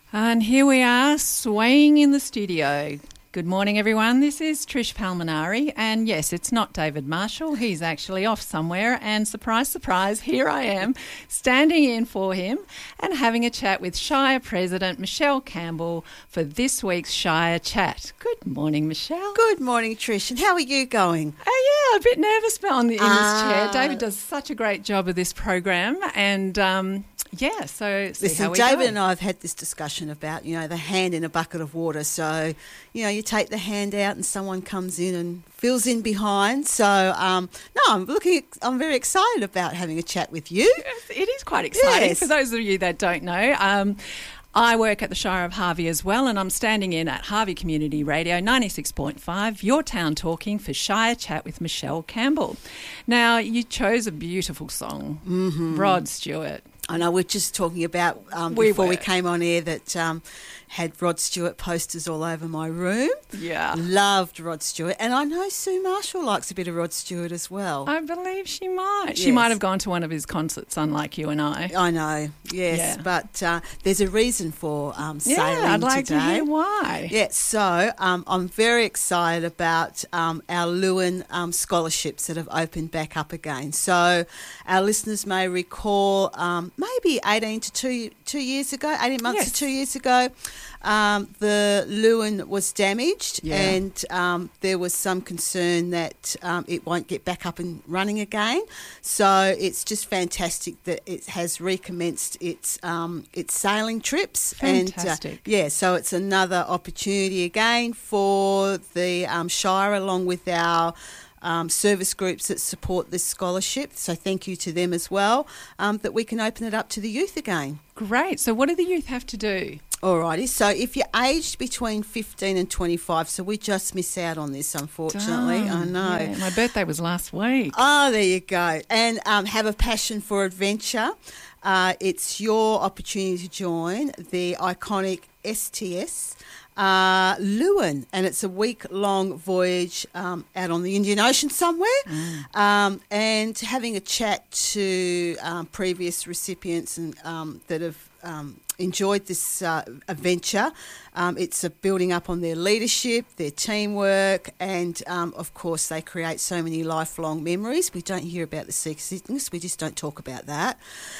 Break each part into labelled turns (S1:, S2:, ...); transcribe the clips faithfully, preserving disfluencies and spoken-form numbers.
S1: And here we are, swaying in the studio. Good morning, everyone. This is Trish Palminari, and yes, it's not David Marshall. He's actually off somewhere, and surprise, surprise, here I am, standing in for him and having a chat with Shire President Michelle Campbell for this week's Shire Chat. Good morning, Michelle.
S2: Good morning, Trish. And how are you going?
S1: Oh, yeah, a bit nervous on the, in
S2: Ah.
S1: this chair. David does such a great job of this program, and um, yeah, so see
S2: Listen,
S1: how we
S2: David
S1: go.
S2: and I have had this discussion about, you know, the hand in a bucket of water. So, you know, you take the hand out and someone comes in and fills in behind. So, um, no, I'm looking, I'm very excited about having a chat with you.
S1: It is quite exciting.
S2: Yes.
S1: For those of you that don't know, um, I work at the Shire of Harvey as well, and I'm standing in at Harvey Community Radio ninety-six point five, Your Town Talking, for Shire Chat with Michelle Campbell. Now, you chose a beautiful song, mm-hmm. Rod Stewart.
S2: I know we're just talking about um,
S1: We
S2: before we
S1: were.
S2: came on air that um, had Rod Stewart posters all over my room.
S1: Yeah.
S2: Loved Rod Stewart. And I know Sue Marshall likes a bit of Rod Stewart as well.
S1: I believe she might. She
S2: Yes.
S1: might have gone to one of his concerts, unlike you and I.
S2: I know, yes,
S1: Yeah.
S2: but uh, there's a reason for um,
S1: Yeah,
S2: sailing
S1: I'd like
S2: today.
S1: to hear why.
S2: Yeah, so um, I'm very excited about um, our Lewin um, scholarships that have opened back up again. So our listeners may recall um, maybe eighteen to two, two years ago, eighteen months
S1: Yes.
S2: to two years ago, um, the Lewin was damaged
S1: Yeah.
S2: and um, there was some concern that um, it won't get back up and running again. So it's just fantastic that it has recommenced its um, its sailing trips.
S1: Fantastic.
S2: And, uh, yeah, so it's another opportunity again for the um, Shire, along with our um, service groups that support this scholarship. So thank you to them as well, um, that we can open it up to the youth again.
S1: Great. So what do the youth have to do?
S2: Alrighty, so if you're aged between fifteen and twenty-five, so we just miss out on this, unfortunately. I
S1: Darn,
S2: know.
S1: yeah, my birthday was last week.
S2: Oh, there you go. And um, have a passion for adventure. Uh, it's your opportunity to join the iconic S T S uh, Lewin, and it's a week-long voyage um, out on the Indian Ocean somewhere,
S1: Mm.
S2: um, and having a chat to um, previous recipients and um, that have um, enjoyed this uh, adventure. Um, it's a building up on their leadership, their teamwork, and um, of course they create so many lifelong memories. We don't hear about the seasickness, we just don't talk about that.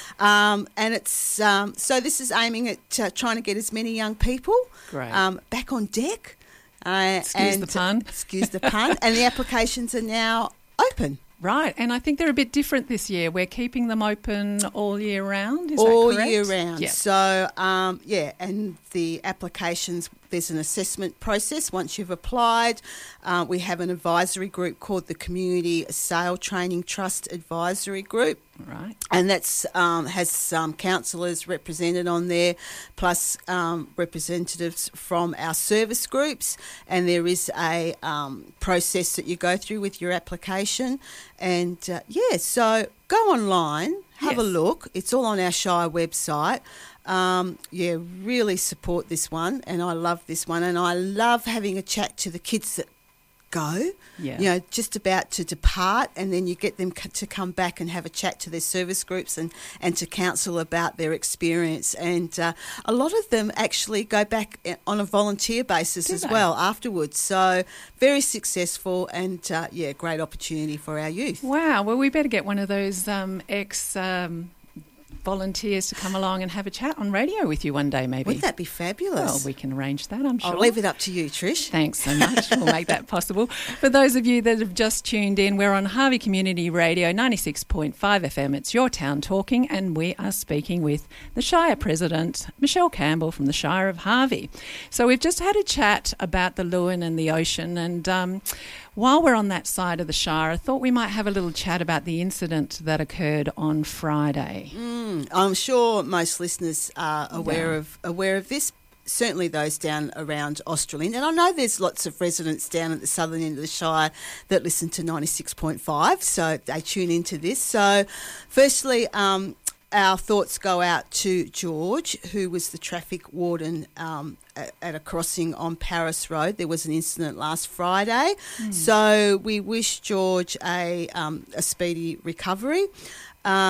S2: Um, and it's um, so this is aiming at uh, trying to get as many young people
S1: Great.
S2: um, back on deck. Uh,
S1: Excuse
S2: and,
S1: the pun.
S2: Excuse the pun. And the applications are now open.
S1: Right, and I think they're a bit different this year. We're keeping them open all year round, is
S2: all
S1: that correct?
S2: year round.
S1: Yeah.
S2: So, um, yeah, and the applications, there's an assessment process. Once you've applied, uh, we have an advisory group called the Community Sail Training Trust Advisory Group.
S1: Right.
S2: And that's um, has some counsellors represented on there, plus um, representatives from our service groups. And there is a um, process that you go through with your application. And uh, yeah, so go online, have a
S1: Yes.
S2: look. It's all on our Shire website. Um, yeah, really support this one, and I love this one. And I love having a chat to the kids that go,
S1: Yeah.
S2: you know, just about to depart, and then you get them c- to come back and have a chat to their service groups and, and to counsel about their experience. And uh, a lot of them actually go back uh, on a volunteer basis
S1: Do
S2: as
S1: they?
S2: well afterwards. So very successful, and uh, yeah, great opportunity for our youth.
S1: Wow, well, we better get one of those um, ex... Um, volunteers to come along and have a chat on radio with you one day, maybe.
S2: Wouldn't that be fabulous?
S1: Well, we can arrange that, I'm sure.
S2: I'll leave it up to you, Trish.
S1: Thanks so much. We'll make that possible. For those of you that have just tuned in, we're on Harvey Community Radio ninety-six point five F M. It's Your Town Talking, and we are speaking with the Shire President, Michelle Campbell from the Shire of Harvey. So we've just had a chat about the Lewin and the ocean, and um, while we're on that side of the Shire, I thought we might have a little chat about the incident that occurred on Friday.
S2: Mm, I'm sure most listeners are aware
S1: Yeah.
S2: of aware of this. Certainly those down around Australind. And I know there's lots of residents down at the southern end of the Shire that listen to ninety-six point five, so they tune into this. So firstly, um, our thoughts go out to George, who was the traffic warden um, at, at a crossing on Paris Road. There was an incident last Friday. Mm. So we wish George a, um, a speedy recovery. Um,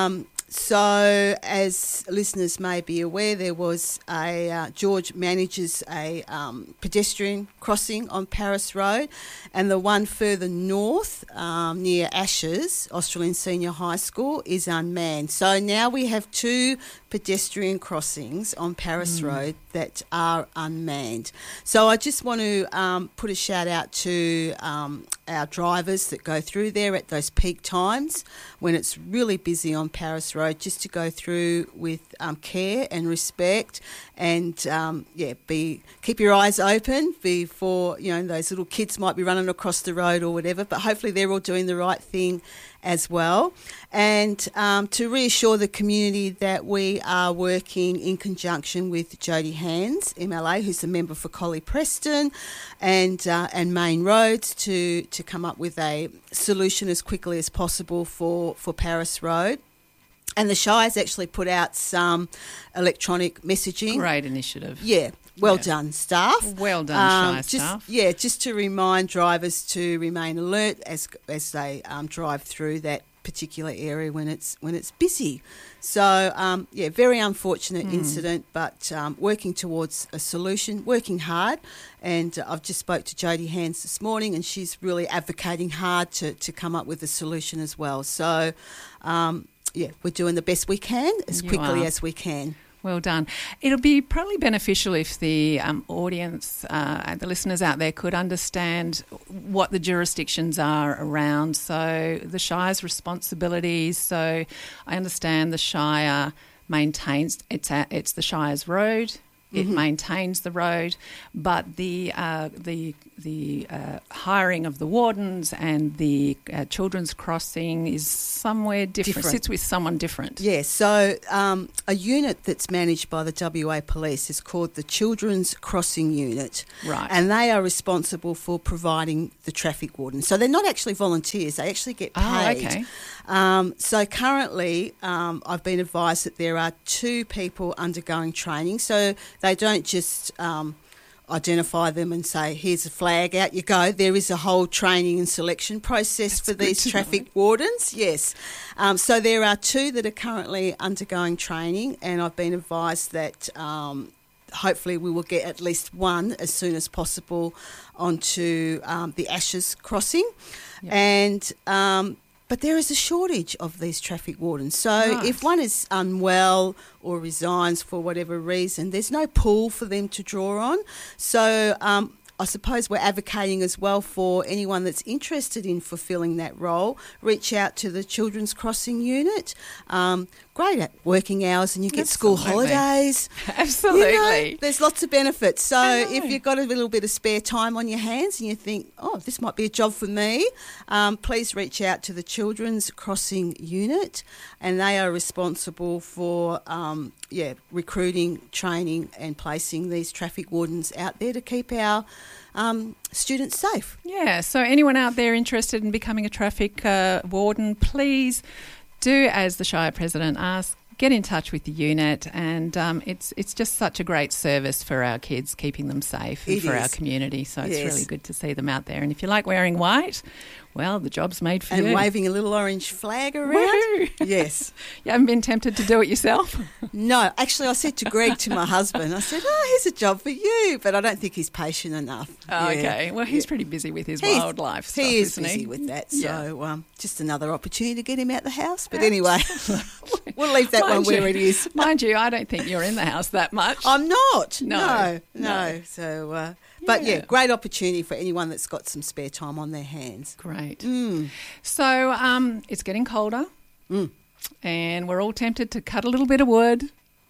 S2: so as listeners may be aware, there was a, uh, George manages a um, pedestrian crossing on Paris Road, and the one further north um, near Ashes, Australian Senior High School, is unmanned. So now we have two pedestrian crossings on Paris mm. Road that are unmanned. So I just want to um, put a shout out to um, our drivers that go through there at those peak times when it's really busy on Paris Road, just to go through with um, care and respect, and um, yeah, be keep your eyes open before, you know, those little kids might be running across the road or whatever, but hopefully they're all doing the right thing as well. And um, to reassure the community that we are working in conjunction with Jodie Hands, M L A, who's a member for Collie Preston, and uh, and Main Roads, to, to come up with a solution as quickly as possible for, for Paris Road. And the Shire's actually put out some electronic messaging.
S1: Great initiative.
S2: Yeah. Well
S1: yeah.
S2: done, staff.
S1: Well done,
S2: um,
S1: Shire
S2: just,
S1: staff.
S2: Yeah, just to remind drivers to remain alert as as they um, drive through that particular area when it's when it's busy. So, um, yeah, very unfortunate mm. incident, but um, working towards a solution, working hard. And uh, I've just spoke to Jodie Hands this morning, and she's really advocating hard to, to come up with a solution as well. So, um, yeah, we're doing the best we can as
S1: You
S2: quickly
S1: are.
S2: as we can.
S1: Well done. It'll be probably beneficial if the um, audience uh, and the listeners out there could understand what the jurisdictions are around. So the Shire's responsibilities. So I understand the Shire maintains, it's, a, it's the Shire's road. It mm-hmm. maintains the road, but the uh, the the uh, hiring of the wardens and the uh, children's crossing is somewhere different.
S2: different.
S1: Sits with someone different.
S2: Yes, so um, a unit that's managed by the W A Police is called the Children's Crossing Unit.
S1: Right.
S2: And they are responsible for providing the traffic wardens. So they're not actually volunteers, they actually get paid.
S1: Oh, okay.
S2: Um, so currently um, I've been advised that there are two people undergoing training. So they don't just um, identify them and say, here's a flag, out you go. There is a whole training and selection process
S1: That's
S2: for these traffic
S1: know.
S2: wardens, yes. Um, so there are two that are currently undergoing training, and I've been advised that um, hopefully we will get at least one as soon as possible onto um, the Ashes crossing. Yep. And um, but there is a shortage of these traffic wardens. So
S1: Right.
S2: if one is unwell or resigns for whatever reason, there's no pool for them to draw on. So um, I suppose we're advocating as well for anyone that's interested in fulfilling that role, reach out to the Children's Crossing Unit. Um, great at working hours, and you get
S1: Absolutely.
S2: school holidays.
S1: Absolutely.
S2: You know, there's lots of benefits. So
S1: I know.
S2: if you've got a little bit of spare time on your hands and you think, oh, this might be a job for me, um, please reach out to the Children's Crossing Unit, and they are responsible for um, yeah recruiting, training and placing these traffic wardens out there to keep our um, students safe.
S1: Yeah, so anyone out there interested in becoming a traffic uh, warden, please do as the Shire President asked, get in touch with the unit, and um, it's it's just such a great service for our kids, keeping them safe, and
S2: It
S1: for
S2: is.
S1: our community. So it's
S2: Yes.
S1: really good to see them out there. And if you like wearing white, well, the job's made for
S2: And
S1: you.
S2: waving a little orange flag around.
S1: Woohoo!
S2: Yes.
S1: You haven't been tempted to do it yourself?
S2: No, actually I said to Greg, to my husband, I said, oh, here's a job for you, but I don't think he's patient enough.
S1: Oh,
S2: Yeah.
S1: okay. Well, he's
S2: Yeah.
S1: pretty busy with his
S2: He's-
S1: wildlife stuff,
S2: He is
S1: isn't
S2: busy
S1: he?
S2: with that,
S1: Yeah.
S2: so um, just another opportunity to get him out the house. But anyway, we'll leave that
S1: Mind
S2: one where
S1: you-
S2: it is.
S1: Mind you, I don't think you're in the house that much.
S2: I'm not.
S1: No,
S2: No, no.
S1: no.
S2: So, uh, but yeah.
S1: Yeah.
S2: great opportunity for anyone that's got some spare time on their hands.
S1: Great.
S2: Mm.
S1: So um, it's getting colder,
S2: Mm.
S1: and we're all tempted to cut a little bit of wood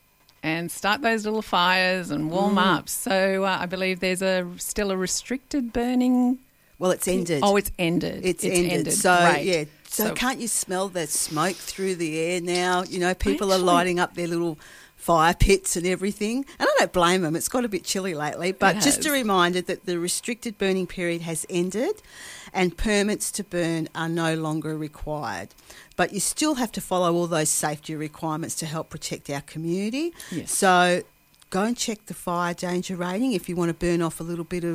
S1: and start those little fires and warm
S2: Mm.
S1: up. So uh, I believe there's a still a restricted burning.
S2: Well, it's ended.
S1: Oh, it's ended.
S2: It's, ended. So,
S1: Great.
S2: yeah. So,
S1: So-
S2: can't you smell the smoke through the air now? You know, people are
S1: Actually-
S2: lighting up their little fire pits and everything. And I don't blame them. It's got a bit chilly lately. But
S1: It
S2: just
S1: has.
S2: a reminder that the restricted burning period has ended and permits to burn are no longer required. But you still have to follow all those safety requirements to help protect our community.
S1: Yes.
S2: So go and check the fire danger rating if you want to burn off a little bit of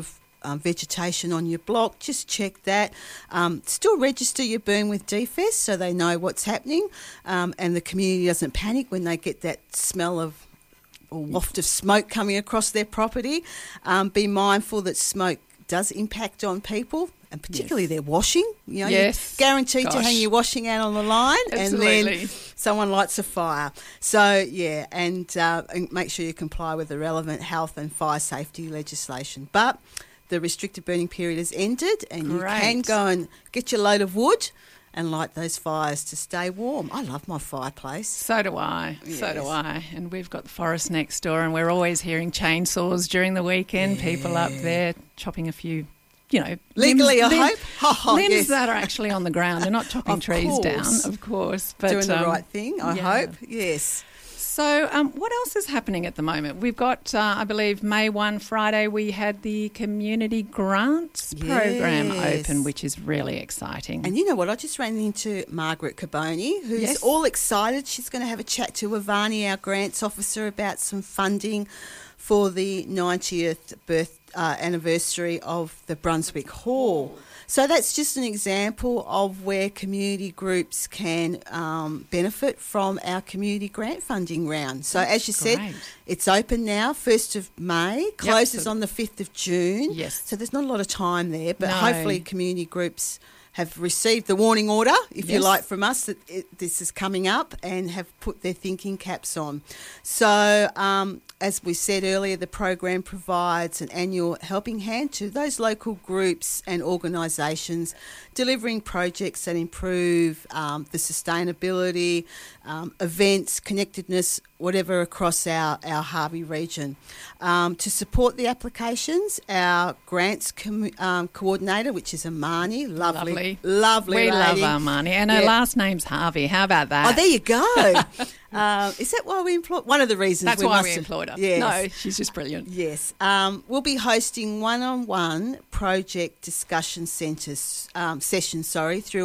S2: um, vegetation on your block, just check that. Um, still register your burn with D F E S so they know what's happening, um, and the community doesn't panic when they get that smell of or waft of smoke coming across their property. Um, be mindful that smoke does impact on people, and particularly yes. their washing. You know,
S1: yes.
S2: you're guaranteed
S1: Gosh.
S2: to hang your washing out on the line,
S1: Absolutely.
S2: and then someone lights a fire. So, yeah, and, uh, and make sure you comply with the relevant health and fire safety legislation. But the restricted burning period has ended, and
S1: Great.
S2: you can go and get your load of wood and light those fires to stay warm. I love my fireplace.
S1: So do I.
S2: Yes.
S1: So do I. And we've got the forest next door, and we're always hearing chainsaws during the weekend. Yeah. People up there chopping a few, you know,
S2: legally,
S1: limbs,
S2: I
S1: limbs,
S2: hope. Oh,
S1: limbs
S2: yes.
S1: that are actually on the ground. They're not chopping trees
S2: course.
S1: down, of course. But
S2: doing the
S1: um,
S2: right thing, I
S1: yeah.
S2: hope. Yes.
S1: So um, what else is happening at the moment? We've got, uh, I believe, May first, Friday, we had the Community Grants
S2: yes.
S1: program open, which is really exciting.
S2: And you know what? I just ran into Margaret Carboni, who's
S1: yes.
S2: all excited. She's going to have a chat to Ivani, our grants officer, about some funding for the ninetieth birth uh, anniversary of the Brunswick Hall. So that's just an example of where community groups can um, benefit from our community grant funding round. So
S1: that's
S2: as you
S1: great.
S2: said, it's open now, first of May, closes
S1: yep, so
S2: on the fifth of June.
S1: Yes.
S2: So there's not a lot of time there, but
S1: no.
S2: hopefully community groups have received the warning order, if
S1: yes.
S2: you like, from us that it, this is coming up, and have put their thinking caps on. So um, as we said earlier, the program provides an annual helping hand to those local groups and organisations delivering projects that improve um, the sustainability, um, events, connectedness, whatever across our, our Harvey region. Um, to support the applications, our grants com- um, coordinator, which is Amani, lovely,
S1: lovely,
S2: lovely
S1: we
S2: lady.
S1: love Amani, and her
S2: yeah.
S1: last name's Harvey. How about that?
S2: Oh, there you go. um, is that why we employed? One of the reasons.
S1: That's
S2: we
S1: why
S2: must
S1: we
S2: have,
S1: employed her.
S2: Yes.
S1: No, she's just brilliant.
S2: Yes. Um, we'll be hosting one-on-one project discussion centres um, sessions. Sorry, through